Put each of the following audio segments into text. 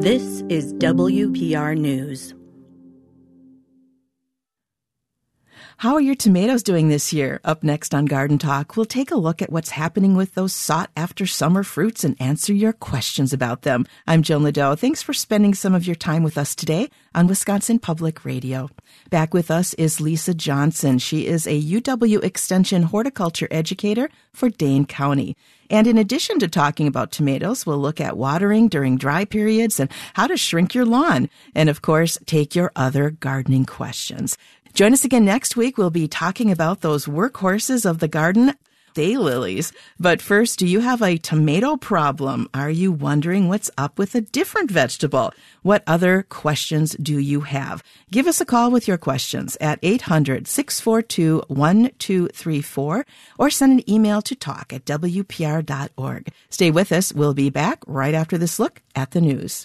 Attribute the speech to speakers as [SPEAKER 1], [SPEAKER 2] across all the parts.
[SPEAKER 1] This is WPR News.
[SPEAKER 2] How are your tomatoes doing this year? Up next on Garden Talk, we'll take a look at what's happening with those sought-after summer fruits and answer your questions about them. I'm Joan Lideau. Thanks for spending some of your time with us today on Wisconsin Public Radio. Back with us is Lisa Johnson. She is a UW Extension horticulture educator for Dane County. And in addition to talking about tomatoes, we'll look at watering during dry periods and how to shrink your lawn. And of course, take your other gardening questions. Join us again next week. We'll be talking about those workhorses of the garden, daylilies. But first, do you have a tomato problem? Are you wondering what's up with a different vegetable? What other questions do you have? Give us a call with your questions at 800-642-1234 or send an email to talk@wpr.org. Stay with us. We'll be back right after this look at the news.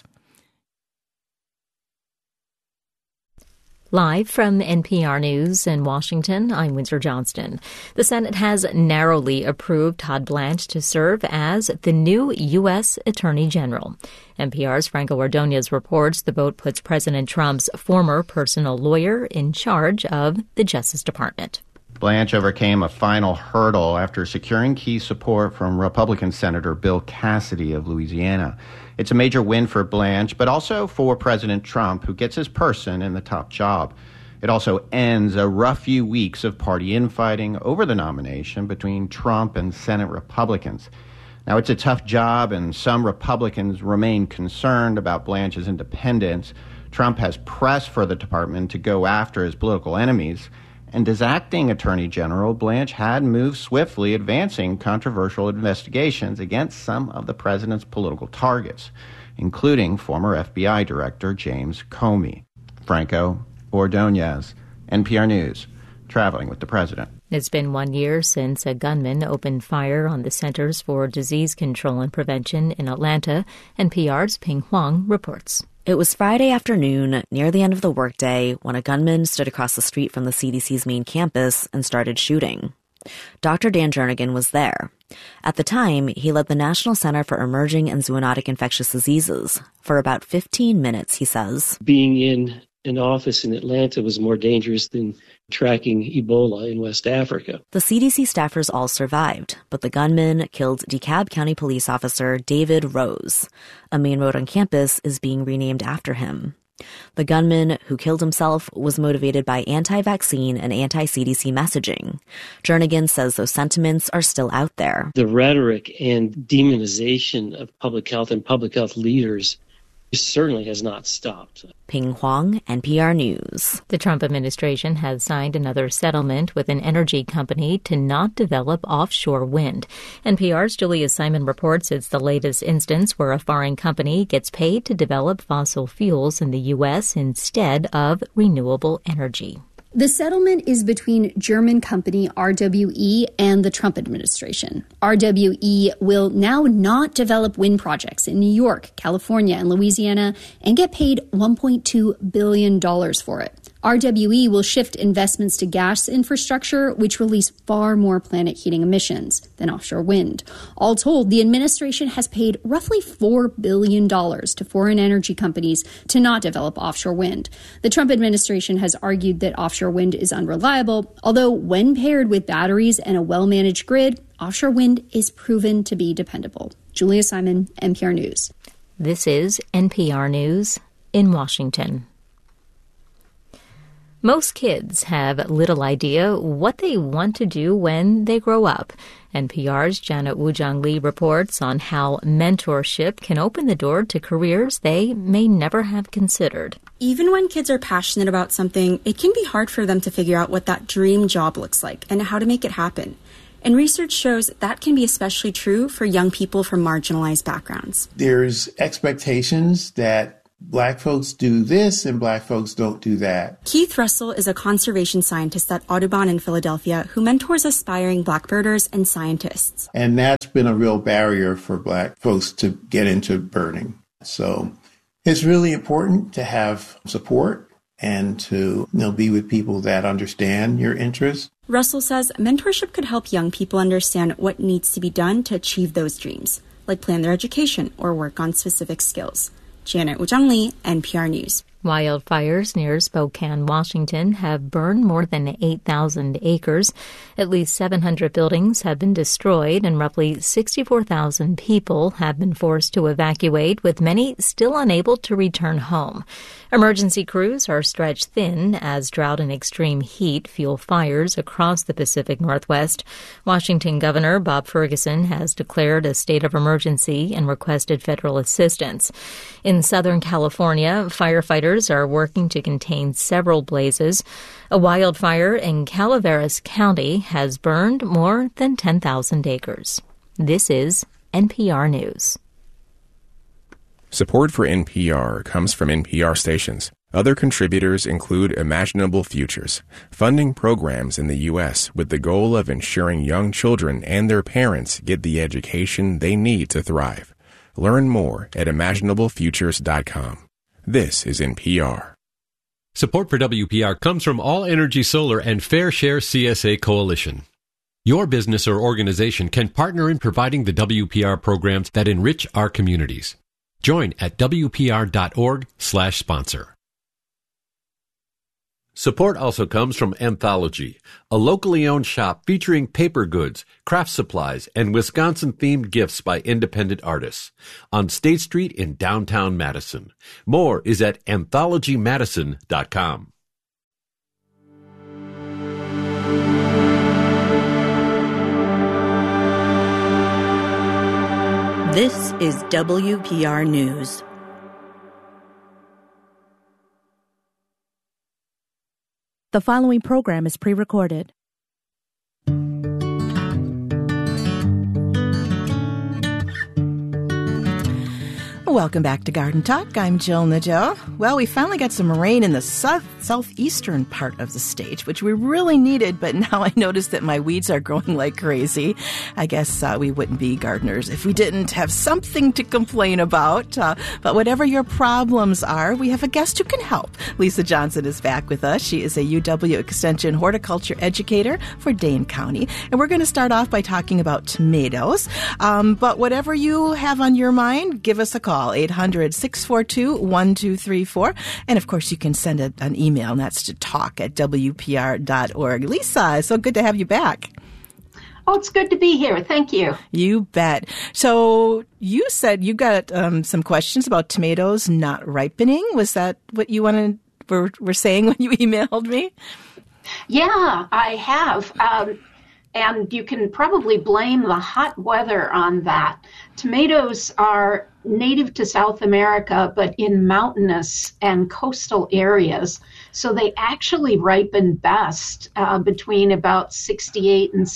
[SPEAKER 3] Live from NPR News in Washington, I'm Windsor Johnston. The Senate has narrowly approved Todd Blanche to serve as the new U.S. Attorney General. NPR's Franco Ordonez reports the vote puts President Trump's former personal lawyer in charge of the Justice Department.
[SPEAKER 4] Blanche overcame a final hurdle after securing key support from Republican Senator Bill Cassidy of Louisiana. It's a major win for Blanche, but also for President Trump, who gets his person in the top job. It also ends a rough few weeks of party infighting over the nomination between Trump and Senate Republicans. Now, it's a tough job, and some Republicans remain concerned about Blanche's independence. Trump has pressed for the department to go after his political enemies. And as acting Attorney General, Blanche had moved swiftly, advancing controversial investigations against some of the president's political targets, including former FBI Director James Comey. Franco Ordonez, NPR News, traveling with the president.
[SPEAKER 3] It's been 1 year since a gunman opened fire on the Centers for Disease Control and Prevention in Atlanta. NPR's Ping Huang reports.
[SPEAKER 5] It was Friday afternoon, near the end of the workday, when a gunman stood across the street from the CDC's main campus and started shooting. Dr. Dan Jernigan was there. At the time, he led the National Center for Emerging and Zoonotic Infectious Diseases. For about 15 minutes, he says.
[SPEAKER 6] Being in an office in Atlanta was more dangerous than tracking Ebola in West Africa.
[SPEAKER 5] The CDC staffers all survived, but the gunman killed DeKalb County Police Officer David Rose. A main road on campus is being renamed after him. The gunman who killed himself was motivated by anti-vaccine and anti-CDC messaging. Jernigan says those sentiments are still out there.
[SPEAKER 6] The rhetoric and demonization of public health and public health leaders certainly has not stopped.
[SPEAKER 5] Ping Huang, NPR News.
[SPEAKER 3] The Trump administration has signed another settlement with an energy company to not develop offshore wind. NPR's Julia Simon reports it's the latest instance where a foreign company gets paid to develop fossil fuels in the U.S. instead of renewable energy.
[SPEAKER 7] The settlement is between German company RWE and the Trump administration. RWE will now not develop wind projects in New York, California, and Louisiana and get paid $1.2 billion for it. RWE will shift investments to gas infrastructure, which release far more planet heating emissions than offshore wind. All told, the administration has paid roughly $4 billion to foreign energy companies to not develop offshore wind. The Trump administration has argued that offshore wind is unreliable, although when paired with batteries and a well-managed grid, offshore wind is proven to be dependable. Julia Simon, NPR News.
[SPEAKER 3] This is NPR News in Washington. Most kids have little idea what they want to do when they grow up. NPR's Janet Woo-Jung Lee reports on how mentorship can open the door to careers they may never have considered.
[SPEAKER 8] Even when kids are passionate about something, it can be hard for them to figure out what that dream job looks like and how to make it happen. And research shows that can be especially true for young people from marginalized backgrounds.
[SPEAKER 9] There's expectations that Black folks do this and Black folks don't do that.
[SPEAKER 8] Keith Russell is a conservation scientist at Audubon in Philadelphia who mentors aspiring Black birders and scientists.
[SPEAKER 9] And that's been a real barrier for Black folks to get into birding. So it's really important to have support and to be with people that understand your interests.
[SPEAKER 8] Russell says mentorship could help young people understand what needs to be done to achieve those dreams, like plan their education or work on specific skills. Janet Woo-jung Lee, NPR News.
[SPEAKER 3] Wildfires near Spokane, Washington have burned more than 8,000 acres. At least 700 buildings have been destroyed and roughly 64,000 people have been forced to evacuate, with many still unable to return home. Emergency crews are stretched thin as drought and extreme heat fuel fires across the Pacific Northwest. Washington Governor Bob Ferguson has declared a state of emergency and requested federal assistance. In Southern California, firefighters are working to contain several blazes. A wildfire in Calaveras County has burned more than 10,000 acres. This is NPR News.
[SPEAKER 10] Support for NPR comes from NPR stations. Other contributors include Imaginable Futures, funding programs in the U.S. with the goal of ensuring young children and their parents get the education they need to thrive. Learn more at imaginablefutures.com. This is NPR.
[SPEAKER 11] Support for WPR comes from All Energy Solar and Fair Share CSA Coalition. Your business or organization can partner in providing the WPR programs that enrich our communities. Join at WPR.org/sponsor. Support also comes from Anthology, a locally owned shop featuring paper goods, craft supplies, and Wisconsin-themed gifts by independent artists on State Street in downtown Madison. More is at anthologymadison.com.
[SPEAKER 1] This is WPR News.
[SPEAKER 12] The following program is pre-recorded.
[SPEAKER 2] Welcome back to Garden Talk. I'm Jill Nadeau. Well, we finally got some rain in the southeastern part of the state, which we really needed, but now I notice that my weeds are growing like crazy. I guess we wouldn't be gardeners if we didn't have something to complain about. But whatever your problems are, we have a guest who can help. Lisa Johnson is back with us. She is a UW Extension horticulture educator for Dane County. And we're going to start off by talking about tomatoes. But whatever you have on your mind, give us a call. 800-642-1234. And of course, you can send an email, and that's to talk@wpr.org. Lisa, it's so good to have you back.
[SPEAKER 13] Oh, it's good to be here. Thank you.
[SPEAKER 2] You bet. So you said you got some questions about tomatoes not ripening. Was that what you were saying when you emailed me?
[SPEAKER 13] Yeah, I have. And you can probably blame the hot weather on that. Tomatoes are native to South America, but in mountainous and coastal areas. So they actually ripen best between about 68 and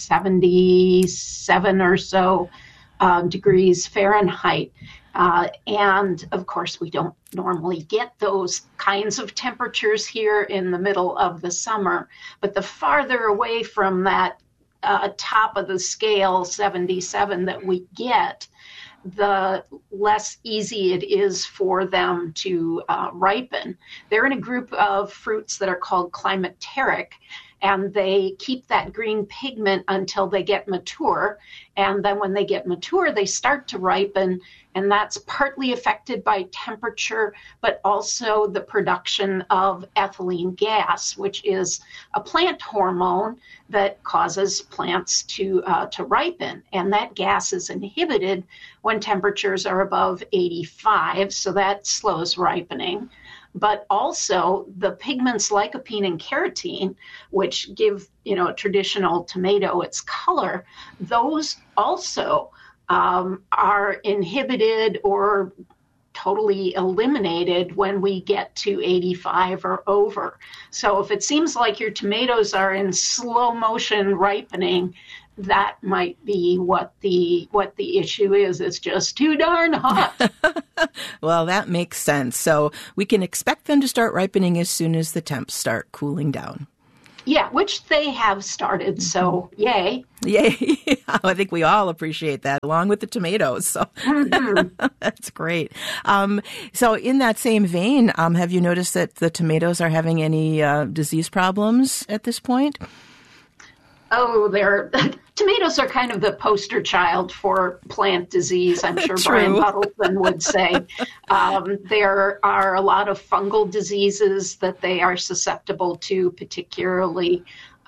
[SPEAKER 13] 77 or so degrees Fahrenheit. And of course, we don't normally get those kinds of temperatures here in the middle of the summer. But the farther away from that top of the scale, 77, that we get, the less easy it is for them to ripen. They're in a group of fruits that are called climateric, and they keep that green pigment until they get mature. And then when they get mature, they start to ripen, and that's partly affected by temperature, but also the production of ethylene gas, which is a plant hormone that causes plants to ripen. And that gas is inhibited when temperatures are above 85, so that slows ripening. But also the pigments lycopene and carotene, which give, a traditional tomato its color, those also are inhibited or totally eliminated when we get to 85 or over. So if it seems like your tomatoes are in slow motion ripening, that might be what the issue is. It's just too darn hot.
[SPEAKER 2] Well, that makes sense. So we can expect them to start ripening as soon as the temps start cooling down.
[SPEAKER 13] Yeah, which they have started. So yay.
[SPEAKER 2] Yay. I think we all appreciate that, along with the tomatoes. So that's great. So in that same vein, have you noticed that the tomatoes are having any disease problems at this point?
[SPEAKER 13] Tomatoes are kind of the poster child for plant disease, I'm sure Brian Huddleston would say. There are a lot of fungal diseases that they are susceptible to, particularly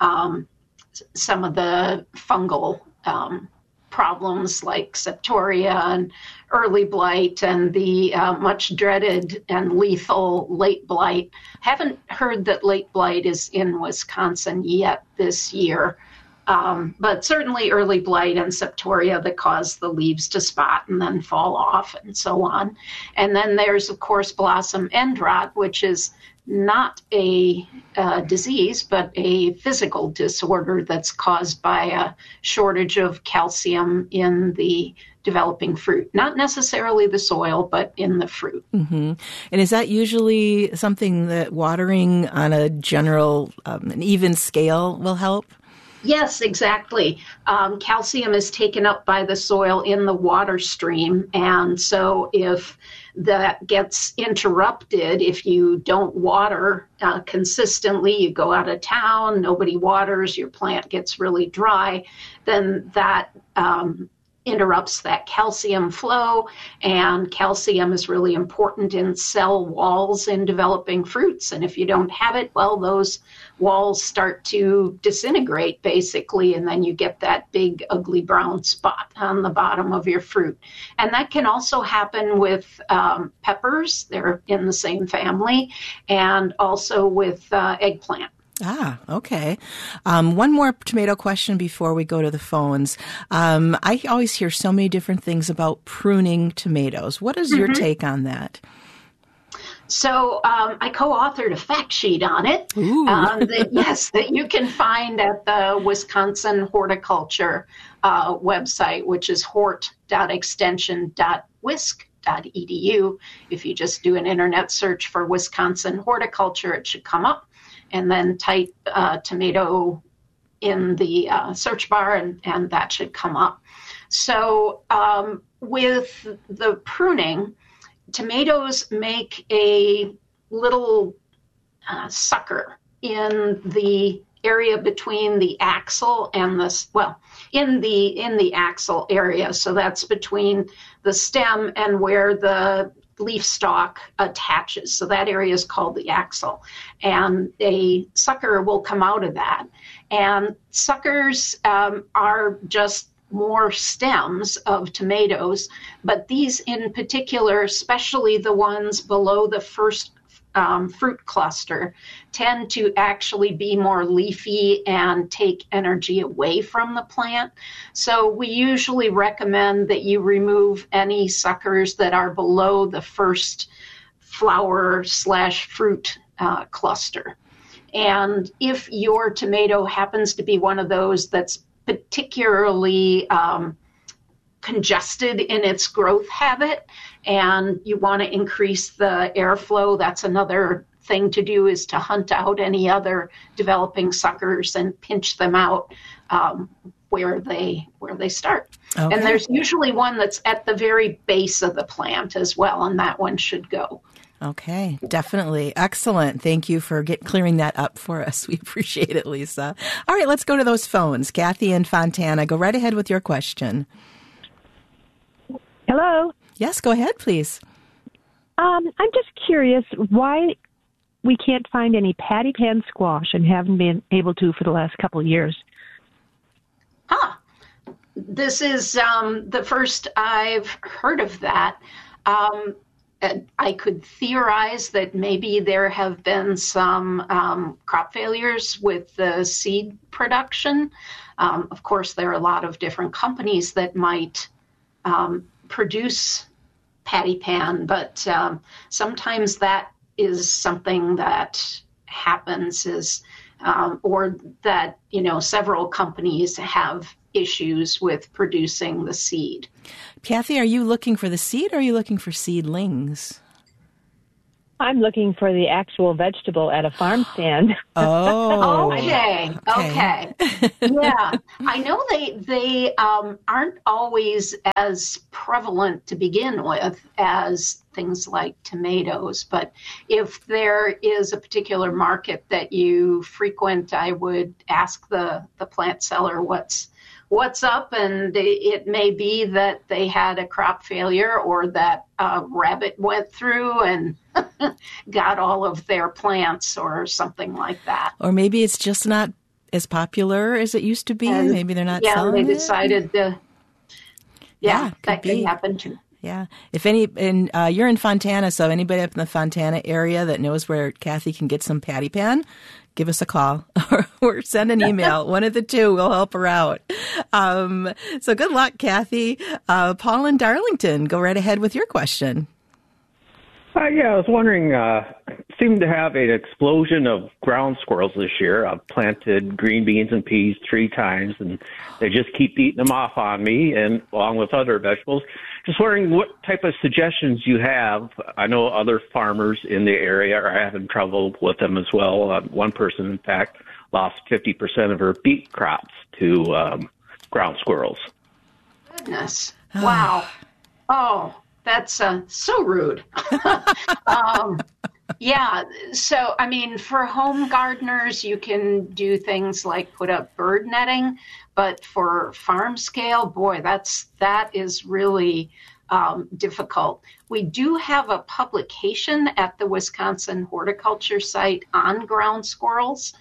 [SPEAKER 13] some of the fungal problems like septoria and early blight and the much dreaded and lethal late blight. Haven't heard that late blight is in Wisconsin yet this year. But certainly early blight and septoria that cause the leaves to spot and then fall off and so on. And then there's, of course, blossom end rot, which is not a disease, but a physical disorder that's caused by a shortage of calcium in the developing fruit. Not necessarily the soil, but in the fruit.
[SPEAKER 2] Mm-hmm. And is that usually something that watering on a general, an even scale will help?
[SPEAKER 13] Yes, exactly. Calcium is taken up by the soil in the water stream. And so if that gets interrupted, if you don't water consistently, you go out of town, nobody waters, your plant gets really dry, then that interrupts that calcium flow, and calcium is really important in cell walls in developing fruits. And if you don't have it, well, those walls start to disintegrate basically, and then you get that big ugly brown spot on the bottom of your fruit. And that can also happen with peppers, they're in the same family, and also with eggplant.
[SPEAKER 2] Ah, okay. One more tomato question before we go to the phones. I always hear so many different things about pruning tomatoes. What is your take on that?
[SPEAKER 13] So I co-authored a fact sheet on it. That you can find at the Wisconsin Horticulture website, which is hort.extension.wisc.edu. If you just do an internet search for Wisconsin Horticulture, it should come up. And then type tomato in the search bar, and that should come up. So with the pruning, tomatoes make a little sucker in the area between the axil and in the axil area. So that's between the stem and where the leaf stalk attaches. So that area is called the axil. And a sucker will come out of that. And suckers are just more stems of tomatoes, but these in particular, especially the ones below the first fruit cluster, tend to actually be more leafy and take energy away from the plant. So we usually recommend that you remove any suckers that are below the first flower/fruit cluster. And if your tomato happens to be one of those that's particularly congested in its growth habit, and you want to increase the airflow, that's another thing to do, is to hunt out any other developing suckers and pinch them out where they start. Okay. And there's usually one that's at the very base of the plant as well, and that one should go.
[SPEAKER 2] Okay, definitely. Excellent. Thank you for clearing that up for us. We appreciate it, Lisa. All right, let's go to those phones. Kathy and Fontana, go right ahead with your question.
[SPEAKER 14] Hello.
[SPEAKER 2] Yes, go ahead, please.
[SPEAKER 14] I'm just curious why we can't find any patty pan squash and haven't been able to for the last couple of years.
[SPEAKER 13] This is the first I've heard of that. I could theorize that maybe there have been some crop failures with the seed production. Of course, there are a lot of different companies that might produce patty pan, but sometimes that is something that happens or that, several companies have issues with producing the seed.
[SPEAKER 2] Kathy, are you looking for the seed or are you looking for seedlings?
[SPEAKER 14] I'm looking for the actual vegetable at a farm stand.
[SPEAKER 2] Oh,
[SPEAKER 13] okay. Yeah, I know they aren't always as prevalent to begin with as things like tomatoes, but if there is a particular market that you frequent, I would ask the plant seller what's up, and it may be that they had a crop failure or that a rabbit went through and got all of their plants or something like that.
[SPEAKER 2] Or maybe it's just not as popular as it used to be.
[SPEAKER 13] And
[SPEAKER 2] maybe they're not selling
[SPEAKER 13] they
[SPEAKER 2] it.
[SPEAKER 13] decided to. Yeah, that could happen too.
[SPEAKER 2] Yeah. And you're in Fontana, so anybody up in the Fontana area that knows where Kathy can get some patty pan, give us a call or send an email. One of the two will help her out. So good luck, Kathy. Paul in Darlington, go right ahead with your question.
[SPEAKER 15] Yeah, I was wondering, seemed to have an explosion of ground squirrels this year. I've planted green beans and peas 3 times, and they just keep eating them off on me, and along with other vegetables. Just wondering what type of suggestions you have. I know other farmers in the area are having trouble with them as well. One person, in fact, lost 50% of her beet crops to ground squirrels.
[SPEAKER 13] Goodness. Wow. Oh, that's so rude. Yeah. So, I mean, for home gardeners, you can do things like put up bird netting, but for farm scale, boy, that is really difficult. We do have a publication at the Wisconsin Horticulture site on ground squirrels,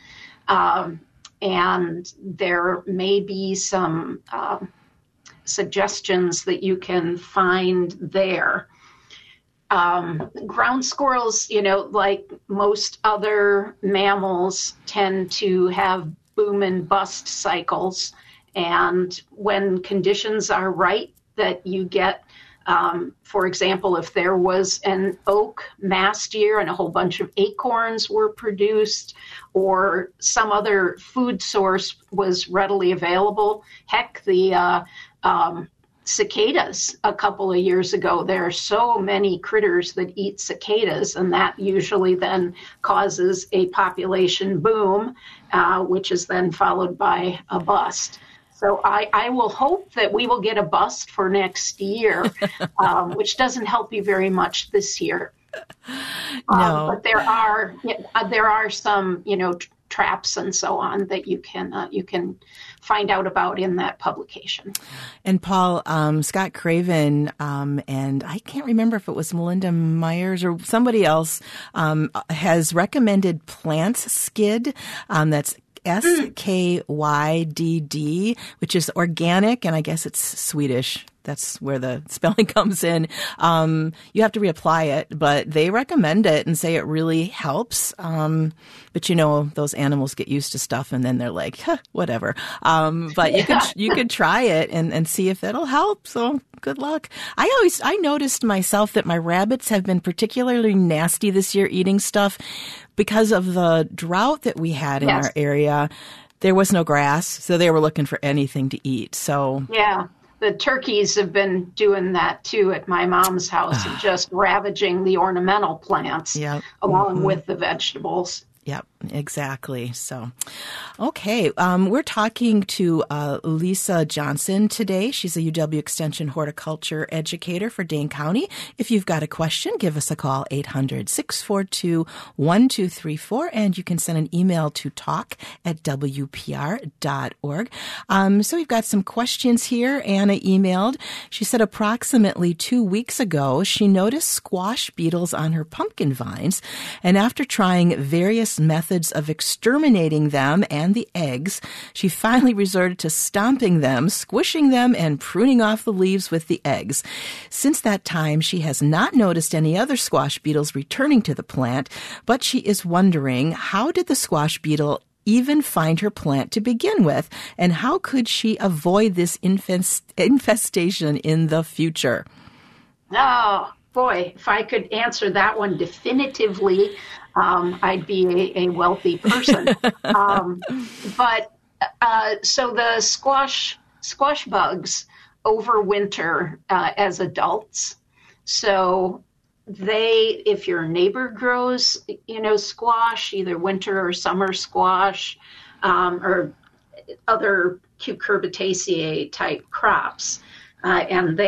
[SPEAKER 13] and there may be some suggestions that you can find there. Ground squirrels, like most other mammals, tend to have boom and bust cycles. And when conditions are right, that you get, for example, if there was an oak mast year and a whole bunch of acorns were produced, or some other food source was readily available, heck, the cicadas a couple of years ago. There are so many critters that eat cicadas, and that usually then causes a population boom, which is then followed by a bust. So I will hope that we will get a bust for next year, which doesn't help you very much this year.
[SPEAKER 2] No.
[SPEAKER 13] But there are some, traps and so on that you can find out about in that publication.
[SPEAKER 2] And Paul, Scott Craven, and I can't remember if it was Melinda Myers or somebody else, has recommended Plants Skid. That's SKYDD, which is organic, and I guess it's Swedish. That's where the spelling comes in. You have to reapply it, but they recommend it and say it really helps. But those animals get used to stuff and then they're like, whatever. But you could try it and see if it'll help. So good luck. I noticed myself that my rabbits have been particularly nasty this year eating stuff because of the drought that we had in our area. There was no grass, so they were looking for anything to eat. So
[SPEAKER 13] yeah. The turkeys have been doing that, too, at my mom's house, and just ravaging the ornamental plants along with the vegetables.
[SPEAKER 2] Yep, exactly. So, okay. We're talking to Lisa Johnson today. She's a UW Extension horticulture educator for Dane County. If you've got a question, give us a call, 800-642-1234, and you can send an email to talk@wpr.org. So we've got some questions here. Anna emailed. She said approximately 2 weeks ago, she noticed squash beetles on her pumpkin vines, and after trying various methods of exterminating them and the eggs, she finally resorted to stomping them, squishing them, and pruning off the leaves with the eggs. Since that time, she has not noticed any other squash beetles returning to the plant, but she is wondering, how did the squash beetle even find her plant to begin with, and how could she avoid this infestation in the future?
[SPEAKER 13] Oh, boy, if I could answer that one definitively, I'd be a wealthy person. So the squash bugs overwinter as adults. So if your neighbor grows, squash, either winter or summer squash, or other cucurbitaceae type crops, and